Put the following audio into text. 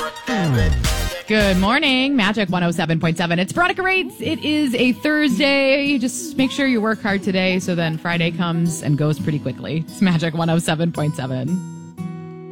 Good morning, Magic 107.7. It's Veronica Rates. It is a Thursday. Just make sure you work hard today so then Friday comes and goes pretty quickly. It's Magic 107.7.